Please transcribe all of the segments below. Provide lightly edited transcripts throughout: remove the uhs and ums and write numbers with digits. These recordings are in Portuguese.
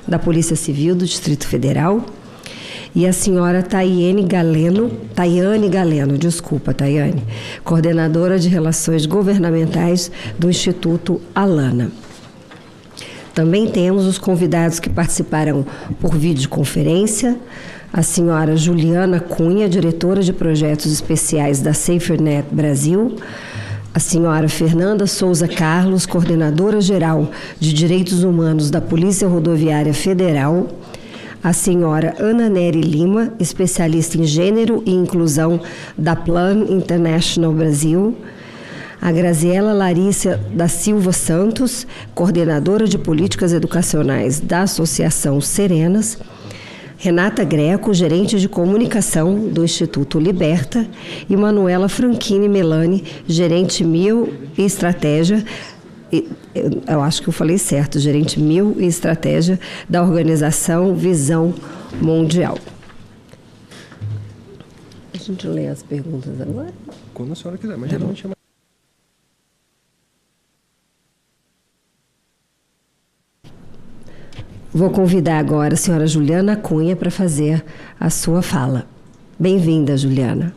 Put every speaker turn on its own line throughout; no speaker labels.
da Polícia Civil do Distrito Federal, e a senhora Tayane Galeno, coordenadora de Relações Governamentais do Instituto Alana. Também temos os convidados que participaram por videoconferência, a senhora Juliana Cunha, diretora de Projetos Especiais da SaferNet Brasil, a senhora Fernanda Souza Carlos, coordenadora geral de Direitos Humanos da Polícia Rodoviária Federal, a senhora Ana Nery Lima, especialista em gênero e inclusão da Plan International Brasil, a Graziela Larissa da Silva Santos, coordenadora de políticas educacionais da Associação Serenas, Renata Greco, gerente de comunicação do Instituto Liberta, e Manuela Franchini Melani, gerente Mil e Estratégia, eu acho que eu falei certo, gerente Mil e Estratégia da Organização Visão Mundial. A gente lê as perguntas agora?
Quando a senhora quiser, mas geralmente é mais...
Vou convidar agora a senhora Juliana Cunha para fazer a sua fala. Bem-vinda, Juliana.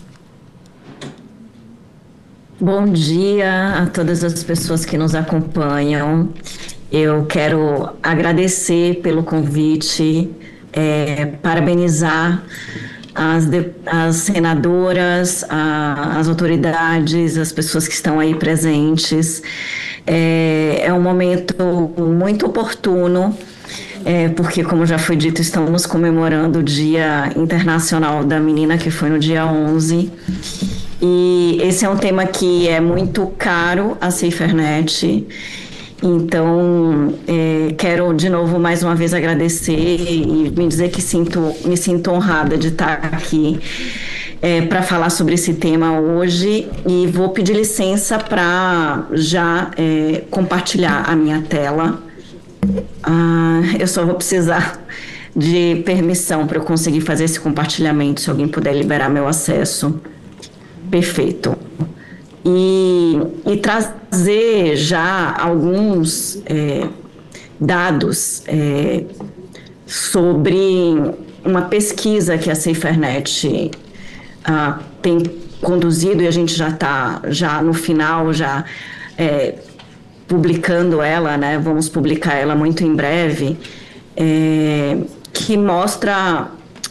Bom dia a todas as pessoas que nos acompanham. Eu quero agradecer pelo convite, parabenizar as senadoras, as autoridades, as pessoas que estão aí presentes. É um momento muito oportuno, porque, como já foi dito, estamos comemorando o Dia Internacional da Menina, que foi no dia 11. E esse é um tema que é muito caro à SaferNet. Então, quero de novo mais uma vez agradecer e me dizer que me sinto honrada de estar aqui para falar sobre esse tema hoje, e vou pedir licença para já compartilhar a minha tela. Eu só vou precisar de permissão para eu conseguir fazer esse compartilhamento, se alguém puder liberar meu acesso. Perfeito. E trazer já alguns dados sobre uma pesquisa que a SaferNet tem conduzido, e a gente já está no final, publicando ela, né? Vamos publicar ela muito em breve, que mostra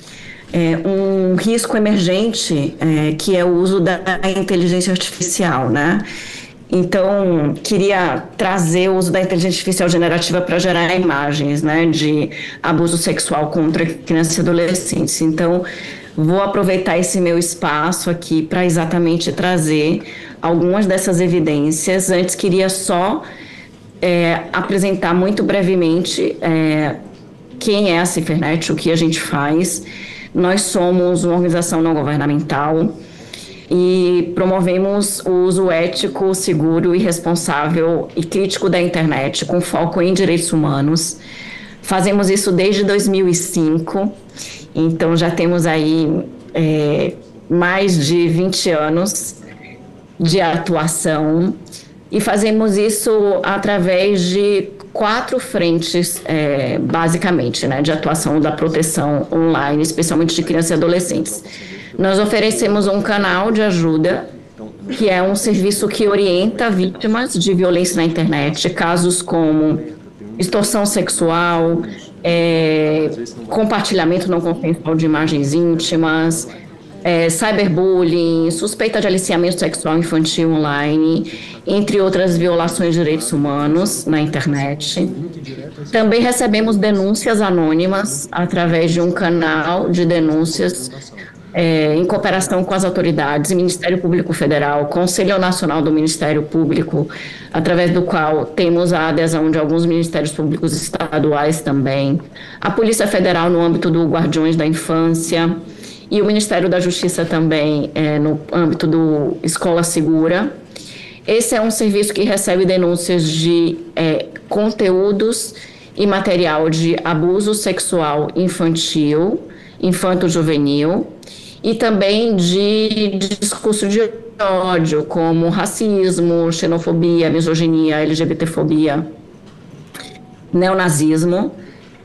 um risco emergente, que é o uso da inteligência artificial, né? Então, queria trazer o uso da inteligência artificial generativa para gerar imagens, né, de abuso sexual contra crianças e adolescentes. Então, vou aproveitar esse meu espaço aqui para exatamente trazer algumas dessas evidências. Antes, queria só apresentar muito brevemente quem é a SaferNet, o que a gente faz. Nós somos uma organização não governamental e promovemos o uso ético, seguro e responsável e crítico da internet, com foco em direitos humanos. Fazemos isso desde 2005, então já temos aí mais de 20 anos de atuação, e fazemos isso através de 4 frentes, basicamente, né, de atuação da proteção online, especialmente de crianças e adolescentes. Nós oferecemos um canal de ajuda, que é um serviço que orienta vítimas de violência na internet, casos como extorsão sexual, compartilhamento não consensual de imagens íntimas, cyberbullying, suspeita de aliciamento sexual infantil online, entre outras violações de direitos humanos na internet. Também recebemos denúncias anônimas através de um canal de denúncias em cooperação com as autoridades, Ministério Público Federal, Conselho Nacional do Ministério Público, através do qual temos a adesão de alguns ministérios públicos estaduais também, a Polícia Federal no âmbito do Guardiões da Infância, e o Ministério da Justiça também no âmbito do Escola Segura. Esse é um serviço que recebe denúncias de conteúdos e material de abuso sexual infantil, infanto-juvenil, e também de discurso de ódio, como racismo, xenofobia, misoginia, LGBTfobia, neonazismo.